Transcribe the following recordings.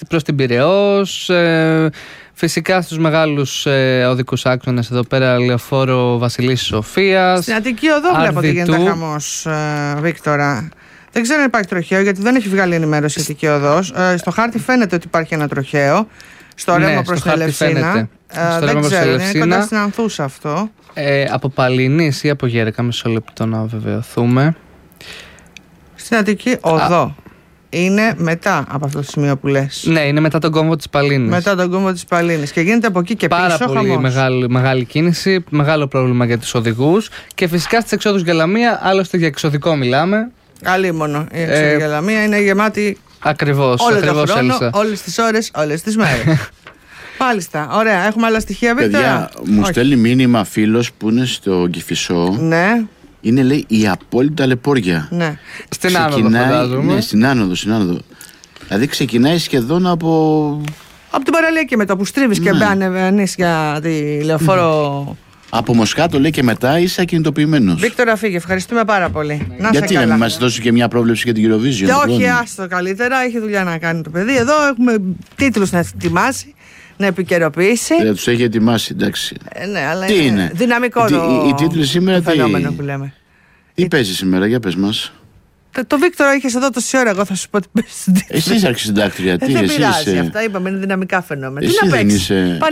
προς την Πειραιώς. Φυσικά στους μεγάλους οδικούς άξονες εδώ πέρα, Λεωφόρο Βασιλίσσης Σοφίας. Στην Αττική Οδό βλέπω ότι γίνεται χαμός, Βίκτορα. Δεν ξέρω αν υπάρχει τροχαίο, γιατί δεν έχει βγάλει ενημέρωση η Αττική Οδός. Στο χάρτη φαίνεται ότι υπάρχει ένα τροχαίο. Στο ρεύμα προς την Ελευσίνα. Δεν ξέρω, είναι κοντά στην Ανθούσα αυτό. Από Παλινής ή από Γέρεκα, μισό λεπτό να βεβαιωθούμε. Στην Αττική Οδό. Είναι μετά από αυτό το σημείο που λες. Ναι, είναι μετά τον κόμβο της Παλίνης. Μετά τον κόμβο της Παλίνης. Και γίνεται από εκεί και πίσω χαμός. Πάρα πολύ μεγάλη κίνηση, μεγάλο πρόβλημα για τους οδηγούς. Και φυσικά στις εξόδους για Λαμία, άλλωστε για εξωδικό μιλάμε. Αλίμονο. Η εξόδους για Λαμία είναι γεμάτη. Ακριβώς. Όλο τον χρόνο, όλες τις ώρες, όλες τις μέρες. Μάλιστα. Ωραία. Έχουμε άλλα στοιχεία, Βίκτορα? Παιδιά, μου στέλνει μήνυμα φίλος που είναι στο Κηφισό. Ναι. Είναι, λέει, η απόλυτη ταλαιπώρια. Ναι. Στην άνοδο, φαντάζομαι. Ναι, στην άνοδο. Δηλαδή ξεκινάει σχεδόν από την παραλία και μετά που στρίβεις και μπαίνεις για τη Λεωφόρο. Από Μοσχάτο, λέει, και μετά είσαι ακινητοποιημένος. Βίκτορα, φύγε. Ευχαριστούμε πάρα πολύ. Γιατί να μην μας δώσει και μια πρόβλεψη για την Eurovision? Και όχι, άστο καλύτερα. Έχει δουλειά να κάνει το παιδί. Εδώ έχουμε τίτλους να ετοιμάσει, να επικαιροποιήσει. Τους έχει ετοιμάσει, εντάξει. Ναι, αλλά τι είναι δυναμικό οι τίτλοι σήμερα, το φαινόμενο που λέμε. Τι παίζει σήμερα, για πες μας. Το Βίκτορα είχες εδώ τόση ώρα, εγώ θα σου πω τι παίζει. Εσύ είσαι αρχισυντάκτρια. Δεν πειράζει, αυτά είπαμε, είναι δυναμικά φαινόμενα. Τι να παίξεις?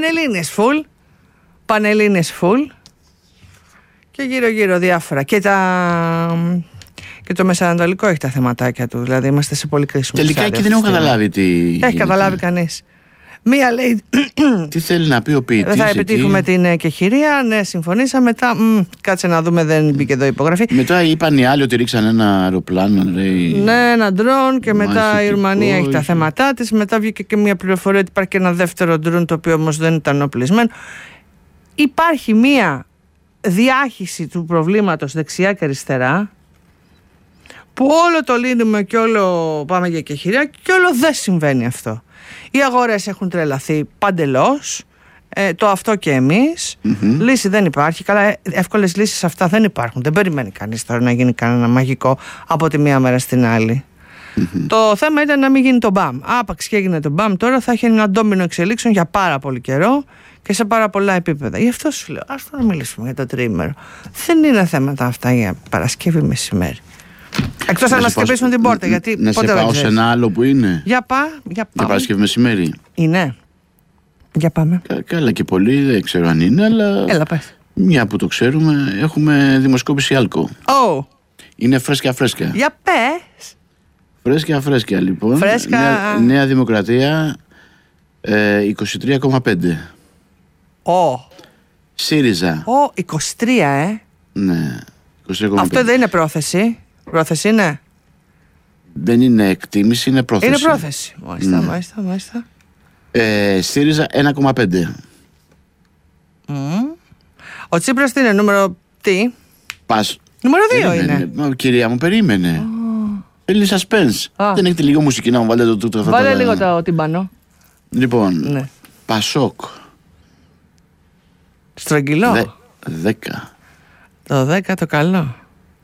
Πανελλήνιες full. Και γύρω-γύρω διάφορα. Και το Μεσανατολικό έχει τα θεματάκια του. Δηλαδή είμαστε σε πολύ κρίσιμο. Τελικά εκεί δεν έχω καταλάβει τι. Έχει καταλάβει κανείς. Μία λέει. Τι θέλει να πει ο ποιητής? Θα επιτύχουμε την κεχηρία. Ναι, συμφωνήσαμε. Μετά. Κάτσε να δούμε, δεν μπήκε εδώ υπογραφή. Μετά είπαν οι άλλοι ότι ρίξαν ένα αεροπλάνο. Λέει. Ναι, ένα ντρόν. Και μετά η Ρουμανία έχει τα θέματά της. Μετά βγήκε και μια πληροφορία ότι υπάρχει και ένα δεύτερο ντρόν, το οποίο όμως δεν ήταν οπλισμένο. Υπάρχει μία διάχυση του προβλήματος δεξιά και αριστερά, που όλο το λύνουμε και όλο πάμε για κεχηρία και όλο δεν συμβαίνει αυτό. Οι αγορές έχουν τρελαθεί παντελώς, το αυτό και εμείς. Λύση δεν υπάρχει. Καλά, εύκολες λύσεις αυτά δεν υπάρχουν. Δεν περιμένει κανείς τώρα να γίνει κανένα μαγικό από τη μία μέρα στην άλλη. Το θέμα ήταν να μην γίνει το μπαμ. Άπαξ και έγινε το μπαμ, τώρα θα έχει ένα ντόμινο εξελίξεων για πάρα πολύ καιρό και σε πάρα πολλά επίπεδα. Γι' αυτό σου λέω, ας τώρα μιλήσουμε για το τριήμερο. Δεν είναι θέματα αυτά για Παρασκευή μεσημέρι. Εκτός αν μας χτυπήσουν την πόρτα. Γιατί να πότε σε πάω σε ένα άλλο που είναι. Για πάμε. Για Παρασκευή μεσημέρι. Είναι. Για πάμε. Καλά και πολύ, δεν ξέρω αν είναι, αλλά. Έλα, πες. Μια που το ξέρουμε, έχουμε δημοσκόπηση Άλκο. Είναι φρέσκια. Για πες. Φρέσκια λοιπόν. Φρέσκα. Νέα Δημοκρατία 23,5. ΣΥΡΙΖΑ 23, Ναι, 23,5. Αυτό δεν είναι πρόθεση. Πρόθεση είναι. Δεν είναι εκτίμηση, είναι πρόθεση. Είναι πρόθεση. Μάλιστα. ΣΥΡΙΖΑ 1,5. Ο Τσίπρας τι είναι, νούμερο τι? Νούμερο 2 είναι. Κυρία μου, περίμενε. Θέλει suspense. Δεν έχετε λίγο μουσική να μου βάλετε το Βάλε λίγο το τυμπανό. Λοιπόν, ναι. Πασόκ. Στρογγυλό. 10. Το 10 το καλό.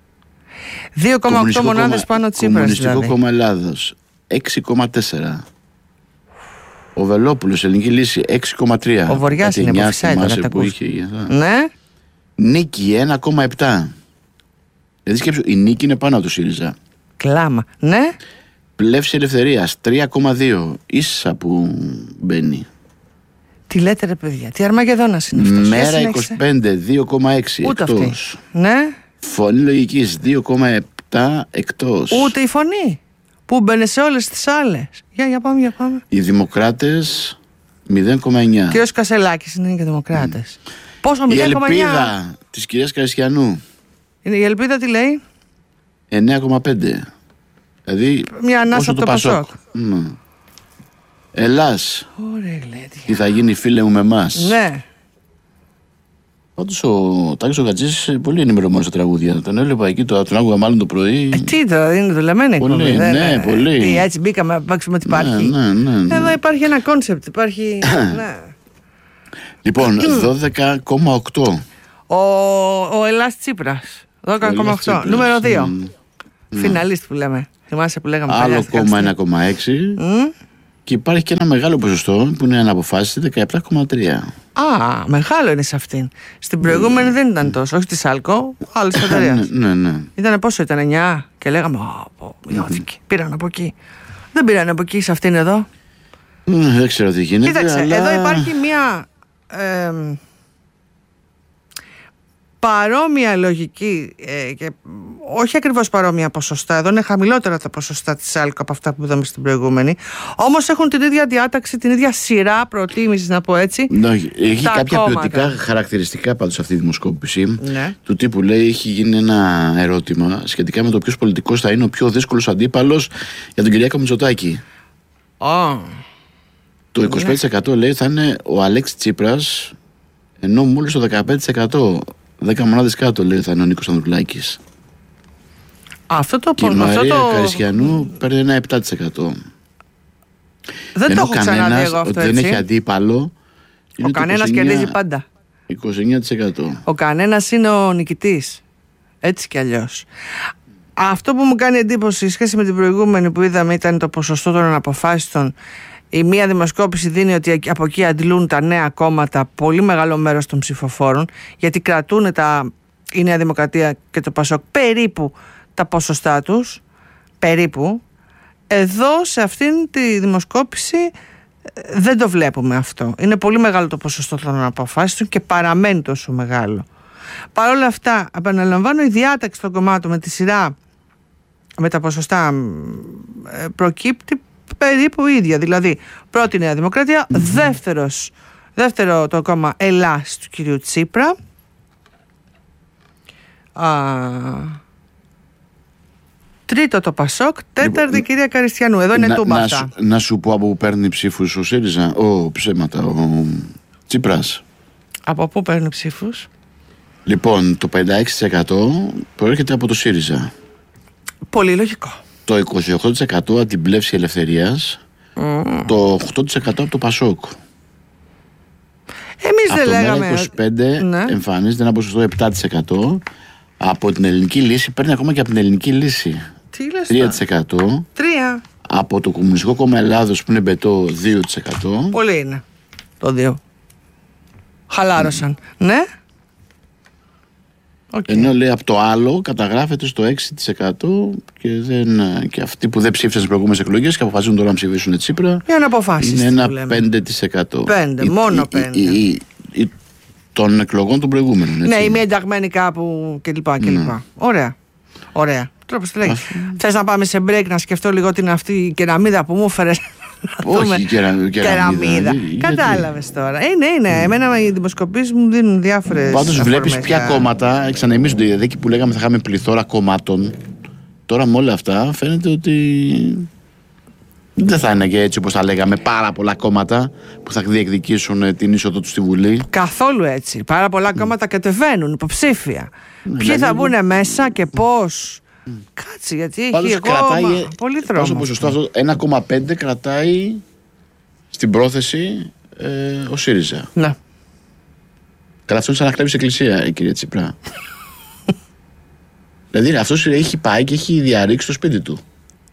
2,8 μονάδες πάνω Τσίπρας. Κομμουνιστικό δηλαδή. Κόμμα Ελλάδος 6,4. Ο Βελόπουλος, Ελληνική Λύση 6,3. Ο Βοριάς είναι που φυσάει τώρα, που είχε. Ναι. Νίκη 1,7. Δηλαδή σκέψου, η Νίκη είναι πάνω από το ΣΥΡΙΖΑ. Κλάμα. Ναι. Πλεύση Ελευθερίας 3,2. Ίσα που μπαίνει. Τι λέτε ρε παιδιά, τι Αρμαγεδόνας είναι αυτός? Μέρα 25 2,6 Ούτε εκτός. αυτή. Ναι. Φωνή Λογικής 2,7 εκτός. Ούτε η Φωνή που μπαινε σε όλες τις άλλες. Για πάμε. Οι Δημοκράτες 0,9. Και ο Κασελάκης είναι και Δημοκράτες. Πόσο 0,9? Η ελπίδα της κυρίας Καριστιανού. Η ελπίδα τι λέει? 9,5. Δηλαδή μια ανάσα από το Πασόκ. Ελλάς. Ωραία, τι θα γίνει φίλε μου με εμάς. Ναι. Πάντως ο Τάκης ο Γατζής πολύ ενημερωμένος στα τραγούδια. Τον έβλεπα εκεί, τον άκουγα μάλλον το πρωί. Τι τώρα, είναι δουλεμένη εκπομπή. Πολύ, ναι, πολύ. Τι, έτσι μπήκαμε να παίξουμε ότι υπάρχει. Ναι. Εδώ υπάρχει ένα κόνσεπτ, υπάρχει. Ναι. Λοιπόν, 12,8. Ο Ελλάς Τσίπρας. 12,8. Νούμερο 2. Φιναλίστ που λέμε. Θυμάσαι που λέγαμε παλιά. Άλλο κόμμα 1,6. Και υπάρχει και ένα μεγάλο ποσοστό που είναι αναποφάσιστη, 17,3. Α, μεγάλο είναι σε αυτήν. Στην προηγούμενη δεν ήταν τόσο. Όχι τη Σάλκο, άλλη εταιρεία. Ναι. Ήταν πόσο, ήταν 9 και λέγαμε. Μειώθηκε. Πήραν από εκεί. Δεν πήραν από εκεί σε αυτήν εδώ. Δεν ξέρω τι γίνεται. Κοίταξε, αλλά... εδώ υπάρχει μια παρόμοια λογική και όχι ακριβώς παρόμοια ποσοστά. Εδώ είναι χαμηλότερα τα ποσοστά της ΣΑΛΚΟ από αυτά που είδαμε στην προηγούμενη. Όμως έχουν την ίδια διάταξη, την ίδια σειρά προτίμησης, να πω έτσι. Έχει κάποια ποιοτικά χαρακτηριστικά πάντως αυτή η δημοσκόπηση. Ναι. Του τύπου λέει, έχει γίνει ένα ερώτημα σχετικά με το ποιος πολιτικός θα είναι ο πιο δύσκολος αντίπαλος για τον Κυριάκο Μητσοτάκη. Το 25% λέει θα είναι ο Αλέξης Τσίπρας, ενώ μόλις το 15%, 10 μονάδες κάτω, λέει θα είναι ο Νίκος Ανδρουλάκης. Και η Μαρία Καρισιανού παίρνει ένα 7%. Δεν το έχω ξαναδεί εγώ αυτό, ότι δεν έχει αντίπαλο. Ο κανένας κερδίζει πάντα. 29%. Ο κανένας είναι ο νικητής. Έτσι κι αλλιώς. Αυτό που μου κάνει εντύπωση σχέση με την προηγούμενη που είδαμε ήταν το ποσοστό των αναποφάσιστων. Η μία δημοσκόπηση δίνει ότι από εκεί αντλούν τα νέα κόμματα πολύ μεγάλο μέρος των ψηφοφόρων, γιατί κρατούν η Νέα Δημοκρατία και το ΠΑΣΟΚ περίπου τα ποσοστά τους. Περίπου. Εδώ σε αυτήν τη δημοσκόπηση δεν το βλέπουμε αυτό. Είναι πολύ μεγάλο το ποσοστό των αναποφάσιστων και παραμένει τόσο μεγάλο. Παρ' όλα αυτά, επαναλαμβάνω, η διάταξη των κομμάτων με τη σειρά, με τα ποσοστά προκύπτει περίπου ίδια. Δηλαδή, πρώτη Νέα Δημοκρατία, δεύτερο το κόμμα Ελλάς του κυρίου Τσίπρα, τρίτο το ΠΑΣΟΚ, τέταρτη η κυρία Καριστιανού. Εδώ είναι τούμπα αυτά. Να σου πω από πού παίρνει ψήφους ο ΣΥΡΙΖΑ, ο Τσίπρας. Από πού παίρνει ψήφους? Λοιπόν, το 56% προέρχεται από το ΣΥΡΙΖΑ. Πολύ λογικό. Το 28% από την Πλεύση Ελευθερίας, το 8% από το ΠΑΣΟΚ. Εμείς δεν λέγαμε. Από το 25 εμφανίζεται ένα ποσοστό 7%. Από την Ελληνική Λύση παίρνει ακόμα και από την Ελληνική Λύση. Τι λες 3%. 3%. Από το Κομμουνιστικό Κόμμα Ελλάδος που είναι μπετό 2%. Πολύ είναι το 2%. Χαλάρωσαν. Ναι. Okay. Ενώ λέει από το άλλο καταγράφεται στο 6% και αυτοί που δεν ψήφισαν στις προηγούμενες εκλογές και αποφασίζουν τώρα να ψηφίσουν Τσίπρα, για να αποφάσεις, είναι ένα 5%. 5, μόνο 5. Των εκλογών των προηγούμενων. Ναι, είμαι ενταγμένη κάπου κλπ. Ωραία. Τρόπος τι λέει. Θες να πάμε σε break να σκεφτώ λίγο την αυτή η κεραμίδα που μου έφερες? Όχι, κεραμίδα. Κατάλαβες τώρα. Είναι. Εμένα οι δημοσκοπήσεις μου δίνουν διάφορες. Πάντως βλέπεις ποια κόμματα εξανεμίζονται. Δηλαδή εκεί που λέγαμε θα είχαμε πληθώρα κομμάτων, τώρα με όλα αυτά φαίνεται ότι δεν θα είναι και έτσι όπως τα λέγαμε πάρα πολλά κόμματα που θα διεκδικήσουν την είσοδο του στη Βουλή. Καθόλου έτσι. Πάρα πολλά κόμματα κατεβαίνουν υποψήφια. Ποιοι θα μπουν μέσα και πώς? Κάτσε, γιατί έχει ακόμα πολύ δρόμο. Πόσο ποσοστό αυτό, 1,5 κρατάει στην πρόθεση ο ΣΥΡΙΖΑ. Ναι. Καλά, αυτό είναι σαν να κλέβει εκκλησία, η κυρία Τσίπρα. Δηλαδή αυτός έχει πάει και έχει διαρρήξει το σπίτι του.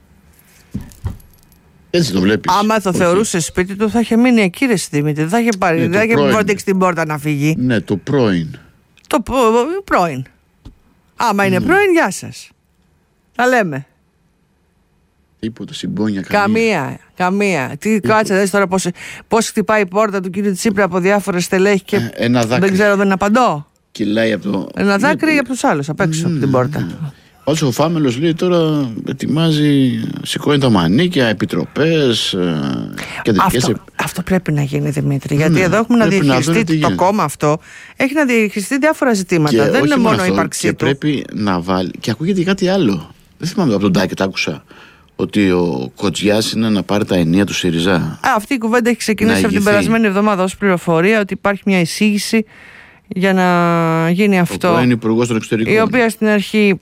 Έτσι το βλέπεις. Άμα το θεωρούσε σπίτι του θα είχε μείνει εκεί, ρε Δημήτρη. Δεν θα είχε πάρει, δεν θα είχε πρότεξει την πόρτα να φύγει. Ναι, το πρώην. Το πρώην. Άμα είναι πρώην, γεια σας. Τα λέμε. Τίποτα, συμπόνια, καμία. Τι κάτσε, δες τώρα πώς χτυπάει η πόρτα του κύριου Τσίπρα από διάφορες στελέχη και δεν ξέρω, δεν απαντώ. Κυλάει από το... Ένα δάκρυ από τους άλλους, απ' έξω από την πόρτα. Όσο ο Φάμελος λέει τώρα ετοιμάζει, σηκώνει τα μανίκια, επιτροπές και τέτοιες. Αυτό πρέπει να γίνει, Δημήτρη, γιατί εδώ έχουμε να διαχειριστεί το κόμμα αυτό, έχει να διαχειριστεί διάφορα ζητήματα, δεν είναι μόνο η ύπαρξή του. Και πρέπει να βάλει, και ακούγεται κάτι άλλο, δεν θυμάμαι από τον Τάκη το άκουσα, ότι ο Κοτζιάς είναι να πάρει τα ενία του ΣΥΡΙΖΑ. Αυτή η κουβέντα έχει ξεκινήσει από την περασμένη εβδομάδα ως πληροφορία, ότι υπάρχει μια εισήγηση για να γίνει αυτό. Ο πρώην Υπουργός των Εξωτερικών. Η οποία στην αρχή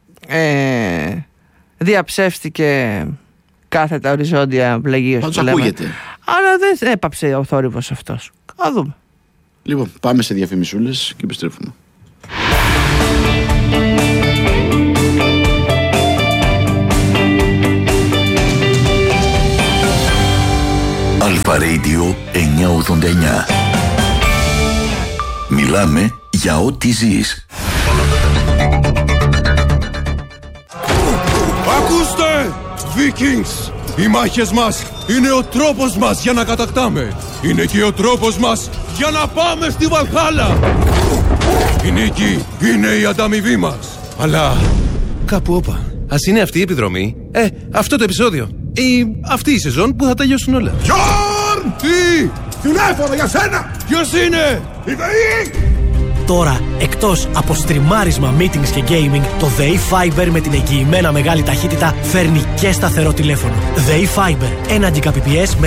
διαψεύστηκε κάθετα οριζόντια πλαγίωση. Πάντως ακούγεται. Αλλά δεν έπαψε ο θόρυβος αυτός. Θα δούμε. Λοιπόν, πάμε σε διαφημισούλες και επιστρέφουμε. Αλφα Radio 989. Μιλάμε για ό,τι ζεις. Ακούστε, Vikings! Οι μάχες μας είναι ο τρόπος μας για να κατακτάμε. Είναι και ο τρόπος μας για να πάμε στη Βαλχάλα. Η νίκη είναι η ανταμοιβή μας. Αλλά κάπου όπα. Ας είναι αυτή η επιδρομή, αυτό το επεισόδιο ή αυτή η σεζόν που θα τελειώσουν όλα. Γιόρν! Τι! Τηλέφωνο για σένα! Ποιος είναι? Η ΔΕΗ! Τώρα, εκτός από στριμάρισμα, meetings και gaming, το ΔΕΗ Fiber με την εγγυημένα μεγάλη ταχύτητα φέρνει και σταθερό τηλέφωνο. ΔΕΗ Fiber, 1 Gbps με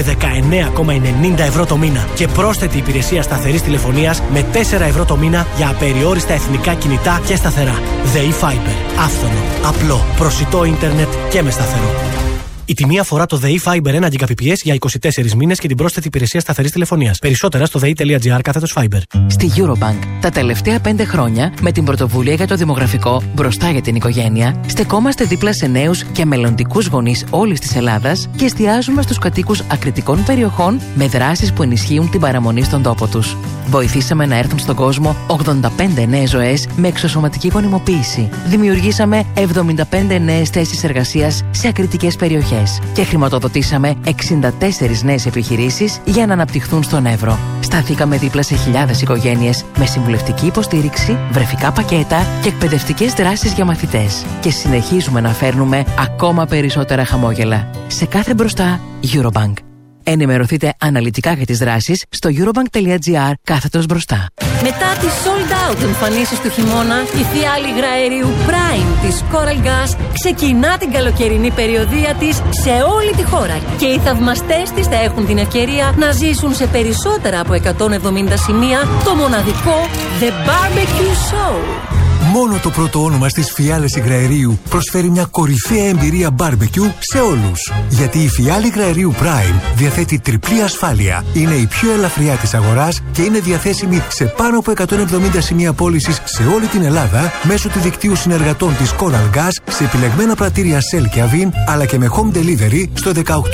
19,90 ευρώ το μήνα και πρόσθετη υπηρεσία σταθερής τηλεφωνίας με 4 ευρώ το μήνα για απεριόριστα εθνικά κινητά και σταθερά. ΔΕΗ Fiber, άφθονο, απλό, προσιτό ίντερνετ και με σταθερό. Η τιμή αφορά το ΔΕΗ Fiber 1 Gbps για 24 μήνες και την πρόσθετη υπηρεσία σταθερής τηλεφωνίας. Περισσότερα στο dei.gr/Fiber. Στη Eurobank, τα τελευταία 5 χρόνια, με την πρωτοβουλία για το δημογραφικό μπροστά για την οικογένεια, στεκόμαστε δίπλα σε νέους και μελλοντικούς γονείς όλης της Ελλάδας και εστιάζουμε στους κατοίκους ακριτικών περιοχών με δράσεις που ενισχύουν την παραμονή στον τόπο τους. Βοηθήσαμε να έρθουν στον κόσμο 85 νέες ζωές με εξωσωματική γονιμοποίηση. Δημιουργήσαμε 75 νέες θέσεις εργασίας σε ακριτικές περιοχές. Και χρηματοδοτήσαμε 64 νέες επιχειρήσεις για να αναπτυχθούν στον Εύρο. Σταθήκαμε δίπλα σε χιλιάδες οικογένειες με συμβουλευτική υποστήριξη, βρεφικά πακέτα και εκπαιδευτικές δράσεις για μαθητές. Και συνεχίζουμε να φέρνουμε ακόμα περισσότερα χαμόγελα. Σε κάθε μπροστά, Eurobank. Ενημερωθείτε αναλυτικά για τις δράσεις στο eurobank.gr/μπροστά. Μετά τις sold out εμφανίσεις του χειμώνα, η φιάλη υγραερίου Prime της Coral Gas ξεκινά την καλοκαιρινή περιοδεία της σε όλη τη χώρα και οι θαυμαστές της θα έχουν την ευκαιρία να ζήσουν σε περισσότερα από 170 σημεία το μοναδικό The Barbecue Show. Μόνο το πρώτο όνομα στις φιάλες υγραερίου προσφέρει μια κορυφαία εμπειρία barbecue σε όλους. Γιατί η φιάλη υγραερίου Prime διαθέτει τριπλή ασφάλεια, είναι η πιο ελαφριά της αγοράς και είναι διαθέσιμη σε πάνω από 170 σημεία πώλησης σε όλη την Ελλάδα μέσω του δικτύου συνεργατών της Coral Gas σε επιλεγμένα πρατήρια Shell και Avin, αλλά και με home delivery στο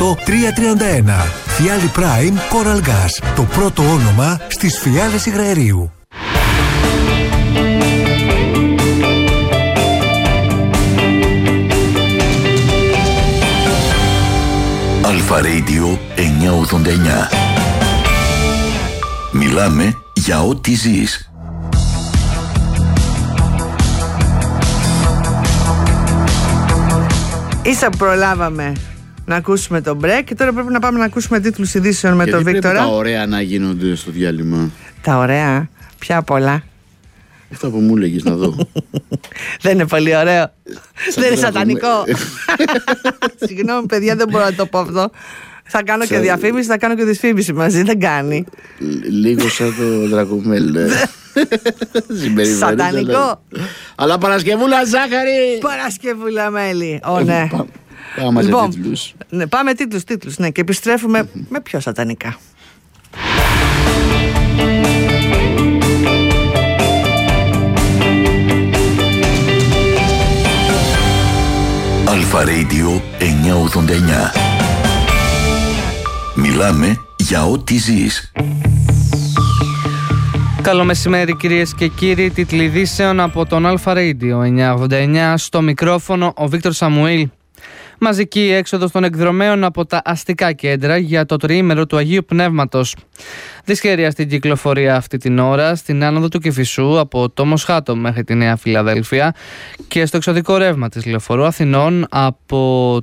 18331. Φιάλη Prime Coral Gas, το πρώτο όνομα στις φιάλες υγραερίου. Αλφα Radio 989. Μιλάμε για ό,τι ζεις. Ίσα που προλάβαμε να ακούσουμε τον break και τώρα πρέπει να πάμε να ακούσουμε τίτλους ειδήσεων με τον Βίκτορα. Τα ωραία να γίνονται στο διάλειμμα. Τα ωραία, ποια πολλά. Αυτά που μου έλεγες να δω. Δεν είναι πολύ ωραίο. Δεν είναι σατανικό. Συγγνώμη παιδιά, δεν μπορώ να το πω αυτό. Θα κάνω και διαφήμιση, θα κάνω και δυσφήμιση μαζί. Δεν κάνει. Λίγο σαν το Δρακομέλ. Σατανικό. Αλλά Παρασκευούλα ζάχαρη. Παρασκευούλα μέλι. Ναι. Πάμε σε τίτλους. Ναι, πάμε τίτλους. Ναι, και επιστρέφουμε με πιο σατανικά. Αλφα Radio 989. Μιλάμε για ό,τι ζεις. Καλό μεσημέρι κυρίες και κύριοι, τίτλοι ειδήσεων από τον Αλφα Radio 989, στο μικρόφωνο ο Βίκτορ Σαμουήλ. Μαζική έξοδος των εκδρομέων από τα αστικά κέντρα για το τριήμερο του Αγίου Πνεύματος. Δυσχέρεια στην κυκλοφορία αυτή την ώρα στην άνοδο του Κηφισού από το Μοσχάτο μέχρι τη Νέα Φιλαδέλφια και στο εξωδικό ρεύμα της Λεωφορείου Αθηνών από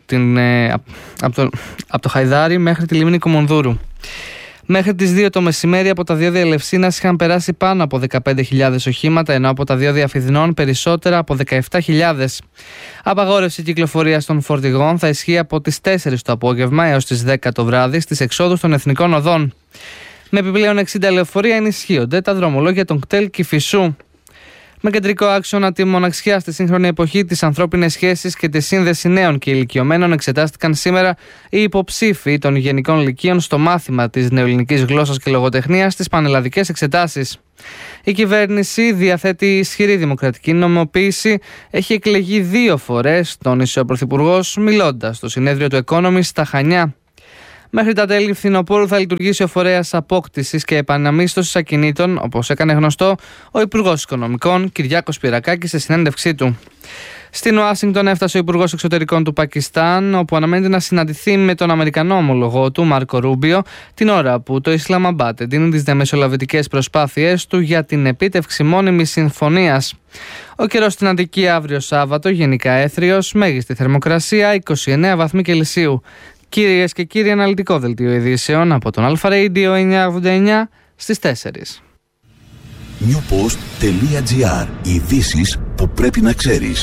το Χαϊδάρι μέχρι τη λίμνη Κομονδούρου. Μέχρι τις 2 το μεσημέρι από τα διόδια Ελευσίνας είχαν περάσει πάνω από 15.000 οχήματα, ενώ από τα διόδια Αφιδνών περισσότερα από 17.000. Απαγόρευση κυκλοφορίας των φορτηγών θα ισχύει από τις 4 το απόγευμα έως τις 10 το βράδυ στις εξόδους των εθνικών οδών. Με επιπλέον 60 λεωφορεία ενισχύονται τα δρομολόγια των κτέλ Κηφισού. Με κεντρικό άξονα τη μοναξιά στη σύγχρονη εποχή, τις ανθρώπινες σχέσεις και τη σύνδεση νέων και ηλικιωμένων, εξετάστηκαν σήμερα οι υποψήφοι των γενικών λυκείων στο μάθημα της νεοελληνικής γλώσσας και λογοτεχνίας στις πανελλαδικές εξετάσεις. Η κυβέρνηση διαθέτει ισχυρή δημοκρατική νομιμοποίηση, έχει εκλεγεί 2 φορές, τόνισε ο Πρωθυπουργός μιλώντας στο συνέδριο του Economist στα Χανιά. Μέχρι τα τέλη φθινοπόρου θα λειτουργήσει ο φορέας απόκτησης και επαναμίσθωσης ακινήτων, όπως έκανε γνωστό ο Υπουργός Οικονομικών Κυριάκος Πυρακάκης σε συνέντευξή του. Στην Ουάσιγκτον έφτασε ο Υπουργός Εξωτερικών του Πακιστάν, όπου αναμένεται να συναντηθεί με τον Αμερικανό ομολογό του, Μάρκο Ρούμπιο, την ώρα που το Ισλαμαμπάτ εντείνει τις διαμεσολαβητικές προσπάθειές του για την επίτευξη μόνιμης συμφωνίας. Ο καιρός στην Αττική αύριο Σάββατο, γενικά έθριος, μέγιστη θερμοκρασία 29 βαθμοί Κελσίου. Κυρίες και κύριοι, αναλυτικό δελτίο ειδήσεων από τον Αλφα Radio 989 στις 4. newpost.gr. Ειδήσεις που πρέπει να ξέρεις.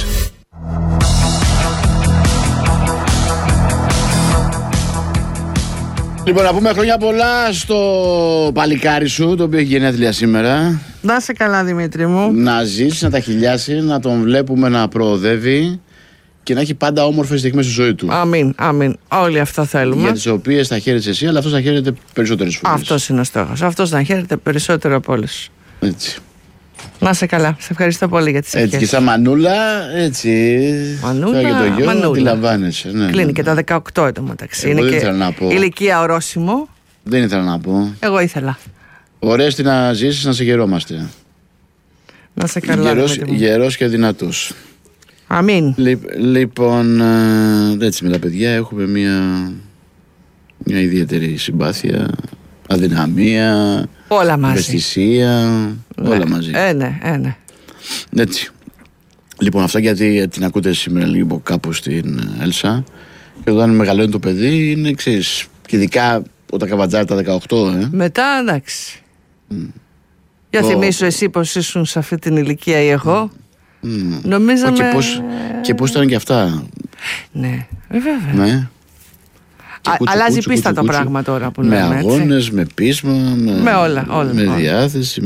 Λοιπόν, να πούμε χρόνια πολλά στο παλικάρι σου, το οποίο έχει γενέθλια σήμερα. Να σε καλά, Δημήτρη μου. Να ζήσει, να τα χιλιάσει, να τον βλέπουμε να προοδεύει και να έχει πάντα όμορφες στιγμές στη ζωή του. Αμήν, αμήν. Όλοι αυτό θέλουμε. Για τις οποίες θα χαίρεσαι εσύ, αλλά αυτός θα χαίρεται περισσότερες φορές. Αυτός είναι ο στόχος. Αυτός να χαίρεται περισσότερο από όλους. Έτσι. Να σε καλά. Σε ευχαριστώ πολύ για τις ευχές. Έτσι, και σαν μανούλα, έτσι. Μανούλα, για το γιο, μανούλα. αντιλαμβάνεσαι. Ναι, κλείνει ναι. και τα 18 εντωμεταξύ. Εγώ Είναι δεν και ήθελα να πω. ηλικία ορόσημο. Δεν ήθελα να πω. Εγώ ήθελα. Ωραίες να ζήσεις, να σε χαιρόμαστε. Να σε καλά. Γερός και δυνατός. Αμήν. Λοιπόν, έτσι με τα παιδιά έχουμε μια ιδιαίτερη συμπάθεια, αδυναμία, όλα μαζί. ευαισθησία, Ναι. όλα μαζί. Ναι. Έτσι. Λοιπόν, αυτά γιατί την ακούτε σήμερα λίγο κάπου στην Έλσα. Και όταν μεγαλώνει το παιδί είναι εξής. Και ειδικά όταν καβατζάρει τα 18, Μετά εντάξει. Για θυμίσου εσύ πως ήσουν σε αυτή την ηλικία ή εγώ. Νομίζαμε... Και πώς ήταν και αυτά. Ναι, βέβαια. Ναι. Αλλάζει πίστα το πράγμα τώρα που με λέμε. Με αγώνες, με πείσμα, με όλα. Με διάθεση,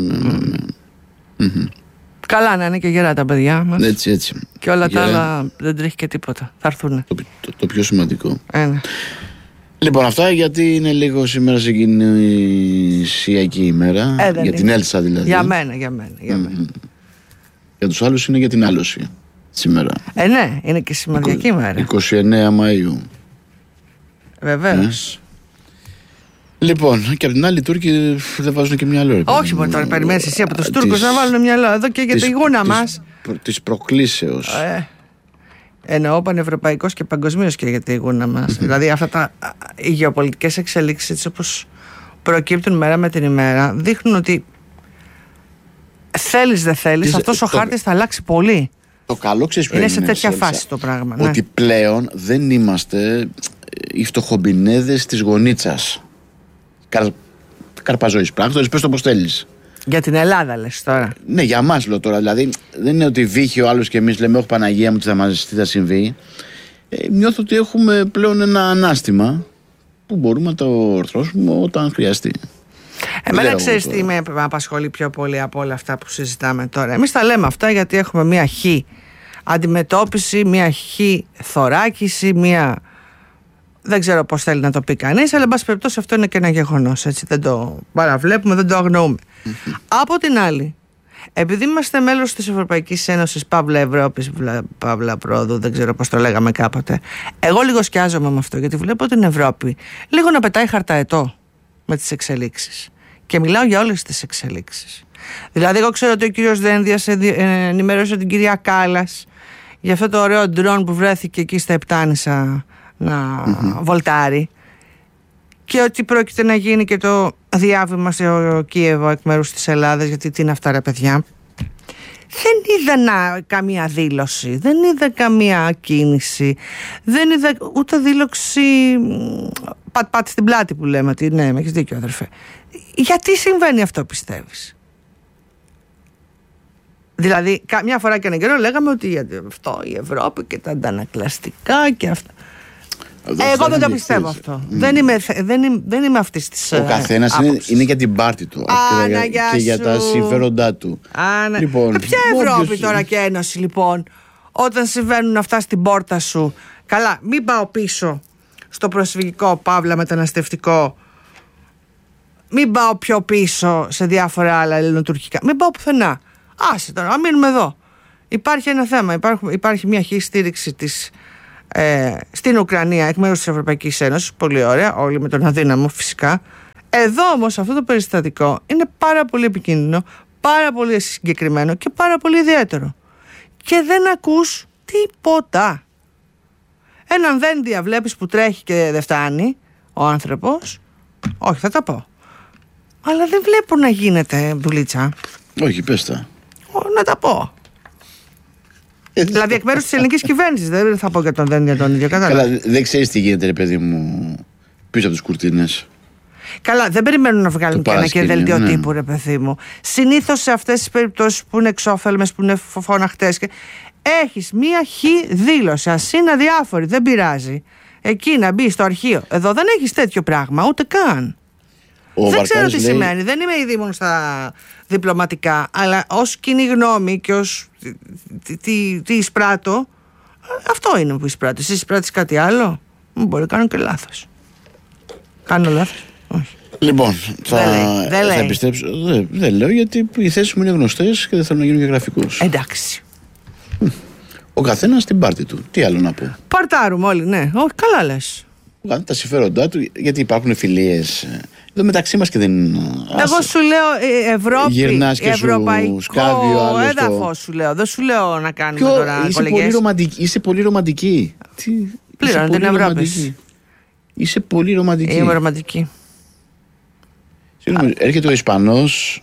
Καλά να είναι και γερά τα παιδιά μας. Έτσι. Και όλα τα άλλα δεν τρέχει και τίποτα. Θα έρθουν. Το πιο σημαντικό. Ναι. Λοιπόν, αυτά γιατί είναι λίγο σήμερα συγκινησιακή ημέρα. Για την Έλσα δηλαδή. Για μένα. Για τους άλλους είναι για την άλωση σήμερα. Ναι, είναι και σημαντική ημέρα. 29 Μαΐου. Βεβαίως. Λοιπόν, και από την άλλη οι Τούρκοι δεν βάζουν και μυαλό. Όχι μόνο τώρα, περιμένεις εσύ από τους Τούρκους να βάλουν μυαλό εδώ και για τη γούνα μας. Της προκλήσεως. Εννοώ πανευρωπαϊκός και παγκοσμίως και για τη γούνα μας. Δηλαδή οι γεωπολιτικές εξελίξεις έτσι όπως προκύπτουν μέρα με την ημέρα δείχνουν ότι θέλεις δεν θέλεις αυτός ο χάρτης θα αλλάξει πολύ. Το καλό ξέρεις είναι σε τέτοια φάση το πράγμα. Ότι πλέον δεν είμαστε οι φτωχομπινέδες της γονίτσας. Καρπαζόης πράκτορες, πες το πως θέλεις. Για την Ελλάδα λες τώρα. Ναι, για μας λέω τώρα. Δηλαδή δεν είναι ότι βύχει ο άλλος και εμείς λέμε όχι Παναγία μου τι θα συμβεί. Νιώθω ότι έχουμε πλέον ένα ανάστημα που μπορούμε να το ορθώσουμε όταν χρειαστεί. Εμένα ξέρεις τι με απασχολεί πιο πολύ από όλα αυτά που συζητάμε τώρα. Εμείς τα λέμε αυτά γιατί έχουμε μια χ αντιμετώπιση, μια χ θωράκιση, μια... Δεν ξέρω πώς θέλει να το πει κανείς, αλλά εν πάση περιπτώσει αυτό είναι και ένα γεγονός. Έτσι, δεν το παραβλέπουμε, δεν το αγνοούμε. Από την άλλη, επειδή είμαστε μέλος της Ευρωπαϊκής Ένωσης, Παύλα Ευρώπης, Παύλα Πρόοδου, δεν ξέρω πώς το λέγαμε κάποτε, εγώ λίγο σκιάζομαι με αυτό, γιατί βλέπω την Ευρώπη λίγο να πετάει χαρταετό με τις εξελίξεις. Και μιλάω για όλες τις εξελίξεις. Δηλαδή, εγώ ξέρω ότι ο κύριος Δένδιας ενημέρωσε την κυρία Κάλλας για αυτό το ωραίο ντρόν που βρέθηκε εκεί στα Επτάνησα να βολτάρει και ότι πρόκειται να γίνει και το διάβημα στο Κίεβο εκ μέρους της Ελλάδας, γιατί τι είναι αυτά ρε παιδιά. Δεν είδα καμία δήλωση, δεν είδα καμία κίνηση, δεν είδα ούτε δήλωση πατ στην πλάτη που λέμε ότι ναι, έχεις δίκιο αδερφέ. Γιατί συμβαίνει αυτό πιστεύεις? Δηλαδή μια φορά και έναν καιρό λέγαμε ότι αυτό η Ευρώπη και τα αντανακλαστικά και αυτά. Εγώ δεν το πιστεύω αυτό. Δεν είμαι αυτής της ο καθένας είναι για την πάρτη του και για τα συμφέροντά του. Λοιπόν, ποια Ευρώπη τώρα και Ένωση λοιπόν, όταν συμβαίνουν αυτά στην πόρτα σου? Καλά, μην πάω πίσω στο προσφυγικό παύλα μεταναστευτικό, μην πάω πιο πίσω σε διάφορα άλλα ελληνοτουρκικά, μην πάω πουθενά. Άσε τώρα, να μείνουμε εδώ. Υπάρχει ένα θέμα, υπάρχει μια χή στήριξη της στην Ουκρανία εκ μέρους της Ευρωπαϊκής Ένωσης. Πολύ ωραία, όλοι με τον αδύναμο φυσικά. Εδώ όμως αυτό το περιστατικό είναι πάρα πολύ επικίνδυνο, πάρα πολύ συγκεκριμένο και πάρα πολύ ιδιαίτερο. Και δεν ακούς τίποτα. Έναν δένδια βλέπεις που τρέχει και δεν φτάνει ο άνθρωπος. Όχι, θα τα πω. Αλλά δεν βλέπω να γίνεται δουλίτσα. Όχι, πες τα. Να τα πω. Δηλαδή εκ μέρους της ελληνικής κυβέρνησης. Δεν θα πω για τον δένδια τον ίδιο. Καλά, δεν ξέρεις τι γίνεται, ρε παιδί μου, πίσω από τις κουρτίνες. Καλά, δεν περιμένουν να βγάλουν και ένα και δελτίο τύπου, ρε παιδί μου. Συνήθως σε αυτές τις περιπτώσεις που είναι εξώφελμες, που είναι φωναχτές, έχεις μία δήλωση. Ας είναι αδιάφορη, δεν πειράζει. Εκεί να μπει στο αρχείο. Εδώ δεν έχεις τέτοιο πράγμα, ούτε καν. Δεν ξέρω τι σημαίνει. Δεν είμαι ειδήμων στα διπλωματικά, αλλά ως κοινή γνώμη και ως τι εισπράττω, αυτό είναι που εισπράττω. Εσύ εισπράττεις κάτι άλλο? Μπορεί να κάνω και λάθος. Κάνω λάθος? Όχι. Λοιπόν, θα επιστρέψω. Δεν λέω, γιατί οι θέσεις μου είναι γνωστές και δεν θέλω να γίνω και γραφικός. Εντάξει. Ο καθένας στην πάρτη του. Τι άλλο να πω. Παρτάρουμε όλοι, ναι. Όχι, καλά λες. Τα συμφέροντά του, γιατί υπάρχουν φιλίες εδώ μεταξύ μας και δεν. Εγώ σου λέω Ευρώπη, γυρνάς και ευρωπαϊκό έδαφος σου λέω. Δεν σου λέω να κάνουμε τώρα κολεγές. Είσαι πολύ ρομαντική. Πλήρωνε την Ευρώπη. Είσαι πολύ ρομαντική. Είμαι ρομαντική. Έρχεται ο Ισπανός,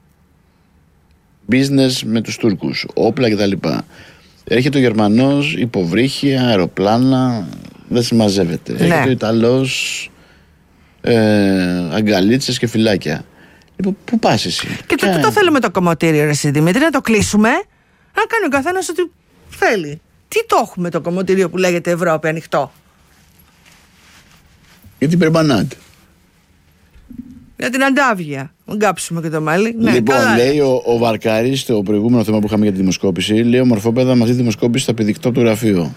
business με τους Τούρκους, όπλα κτλ. Έρχεται ο Γερμανός, υποβρύχια, αεροπλάνα, δεν συμμαζεύεται. Ναι. Έρχεται ο Ιταλός, αγκαλίτσες και φυλάκια. Λοιπόν, πού πας εσύ? Και το θέλουμε το κομμωτήριο, ρε εσύ Δημήτρη, να το κλείσουμε, να κάνει ο καθένας ό,τι θέλει. Τι το έχουμε το κομμωτήριο που λέγεται Ευρώπη ανοιχτό? Για την Περμπανάτ. Για την Αντάβια. Μην κάψουμε και το μάλι. Λοιπόν, ναι, λέει ο Βαρκάρης, το προηγούμενο θέμα που είχαμε για τη δημοσκόπηση, λέει: ομορφόπεδα, μαζί τη δημοσκόπηση θα πηδηχτώ από το γραφείο.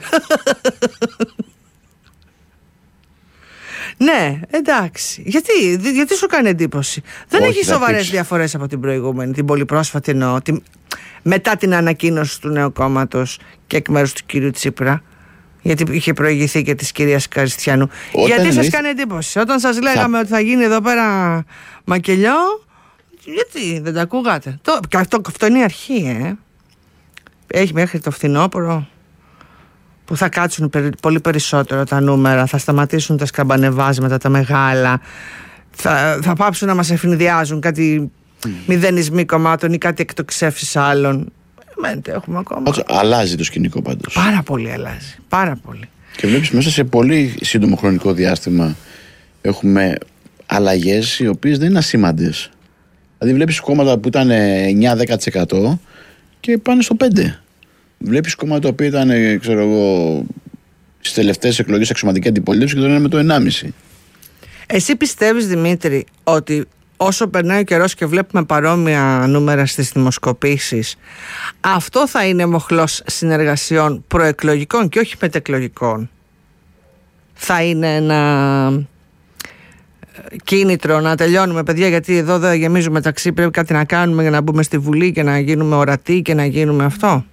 Ναι, εντάξει. Γιατί σου κάνει εντύπωση? Δεν έχει σοβαρές διαφορές από την προηγούμενη, την πολύ πρόσφατη εννοώ, μετά την ανακοίνωση του νέου κόμματος και εκ μέρους του κυρίου Τσίπρα. Γιατί είχε προηγηθεί και της κυρίας Καριστιανού. Γιατί σας κάνει εντύπωση? Όταν σας λέγαμε ότι θα γίνει εδώ πέρα μακελιό, γιατί δεν τα ακούγατε? Αυτό είναι η αρχή, Έχει μέχρι το φθινόπωρο που θα κάτσουν πολύ περισσότερο τα νούμερα, θα σταματήσουν τα σκαμπανεβάσματα, τα μεγάλα, θα πάψουν να μας ευνηδιάζουν κάτι μηδενισμοί κομμάτων ή κάτι εκτοξεύσεις άλλων. Έχουμε ακόμα. Αλλάζει το σκηνικό πάντως. Πάρα πολύ αλλάζει. Πάρα πολύ. Και βλέπεις μέσα σε πολύ σύντομο χρονικό διάστημα έχουμε αλλαγές οι οποίες δεν είναι ασήμαντες. Δηλαδή βλέπεις κόμματα που ήταν 9-10% και πάνε στο 5%. Βλέπεις κόμματα τα οποία ήταν, ξέρω εγώ, στις τελευταίες εκλογές αξιωματική αντιπολίτευση και τώρα είναι με το 1,5%. Εσύ πιστεύεις, Δημήτρη, ότι όσο περνάει ο καιρός και βλέπουμε παρόμοια νούμερα στις δημοσκοπήσεις, αυτό θα είναι μοχλός συνεργασιών προεκλογικών και όχι μετεκλογικών? Θα είναι ένα κίνητρο να τελειώνουμε, παιδιά, γιατί εδώ δεν γεμίζουμε μεταξύ, πρέπει κάτι να κάνουμε για να μπούμε στη Βουλή και να γίνουμε ορατοί και να γίνουμε αυτό?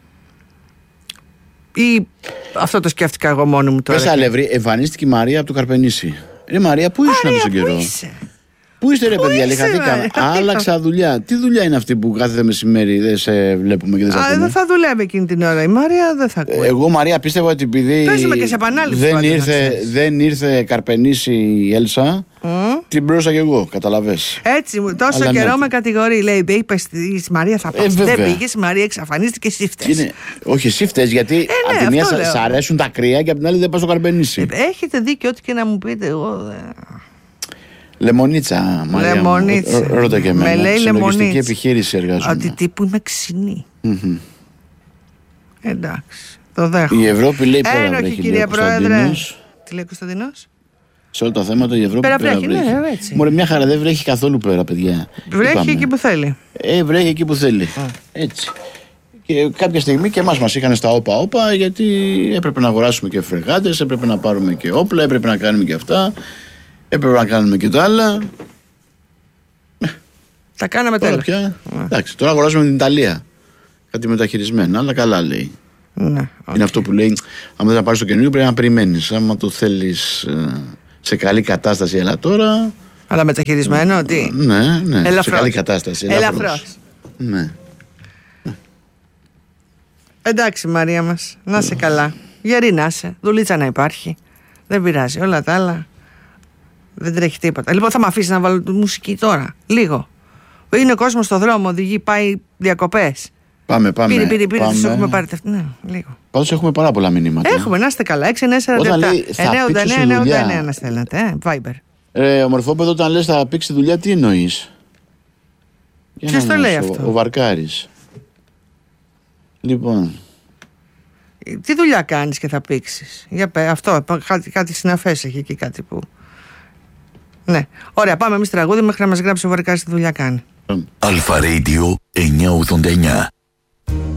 Ή αυτό το σκέφτηκα εγώ μόνη μου τώρα? Πες Αλεύρη, εμφανίστηκε η Μαρία από το Καρπενήσι. Ρε Μαρία, πού ήσουν τόσο καιρό? Πού είστε ρε παιδιά, λεχαθήκαμε. Άλλαξα δουλειά. Τι δουλειά είναι αυτή που κάθε μεσημέρι δεν σε βλέπουμε και δεν σε ακούμε? Δεν θα δουλεύει εκείνη την ώρα η Μαρία, δεν θα ακούει. Εγώ Μαρία πίστευα ότι επειδή και σε δεν ήρθε Καρπενήσι η Έλσα, την μπρόσα κι εγώ, καταλαβες. Έτσι, τόσο καιρό με κατηγορεί. Λέει, είπες η Μαρία θα πάει. Δεν πήγες, η Μαρία εξαφανίστηκε, εσύ φταίς. Όχι, εσύ φταίς, γιατί από τη μία σ' αρέσουν τα κρύα και από την άλλη δεν πας στο Καρπενήσι. Έχετε δίκιο, ό,τι και να μου πείτε, εγώ. Λεμονίτσα, Μαρία. Λεμονίτσα. Ρώτα και εμένα. Με λέει συλλογιστική επιχείρηση εργάζομαι. Ότι τύπου είμαι ξινή. Εντάξει, το δέχομαι. Η Ευρώπη λέει πέρα βρέχει, κυρία Πρόεδρε. Τι λέει Κωνσταντινός? Σε όλα τα θέματα η Ευρώπη πέρα βρέχει. Ναι, έτσι. Μωρέ, μια χαρά δεν βρέχει καθόλου πέρα, παιδιά. Βρέχει εκεί που θέλει. Βρέχει εκεί που θέλει. Έτσι. Και κάποια στιγμή και εμάς μας είχαν στα όπα, γιατί έπρεπε να αγοράσουμε και φρεγάτες, έπρεπε να πάρουμε και όπλα, έπρεπε να κάνουμε και αυτά. Έπρεπε να κάνουμε και το άλλα. Τα κάναμε τώρα πια. Εντάξει, τώρα αγοράζουμε την Ιταλία. Κάτι μεταχειρισμένα, αλλά καλά λέει. Ναι, okay. Είναι αυτό που λέει: άμα δεν θα πάρεις το καινούριο, πρέπει να περιμένεις. Άμα το θέλεις σε καλή κατάσταση, έλα τώρα. Αλλά μεταχειρισμένο, τι. Ναι, ελαφρώς. Σε καλή κατάσταση. Ελαφρώς. Ναι. Εντάξει, Μαρία μας, να είσαι καλά. Γερή να είσαι, δουλίτσα να υπάρχει. Δεν πειράζει, όλα τα άλλα δεν τρέχει τίποτα. Λοιπόν, θα με αφήσει να βάλω μουσική τώρα, λίγο. Είναι ο κόσμος στο δρόμο, οδηγεί, πάει διακοπές. Πάμε. Πήρε, τους έχουμε πάρει. Ναι, λίγο. Πάντως έχουμε πάρα πολλά μηνύματα. Έχουμε, να είστε καλά. 6-9-47-9-89 να στέλνετε, Viber. Ομορφόπεδο, όταν λες θα πήξει δουλειά, τι εννοείς? Ποιος το λέει αυτό? Ο Βαρκάρης. Λοιπόν. Τι δουλειά κάνεις και θα πήξεις? Για αυτό, κάτι συναφές έχει εκεί, κάτι που... Ναι, ωραία, πάμε εμείς τραγούδι μέχρι να μας γράψει ο Βαρκάρης τι δουλειά κάνει. Αλφα Radio 989.